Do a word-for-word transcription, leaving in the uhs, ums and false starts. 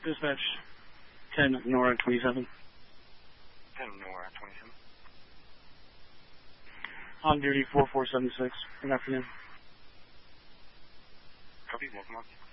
Dispatch ten Nora twenty-seven. ten Nora twenty-seven. On duty four four seven six. Good afternoon. Copy, welcome on.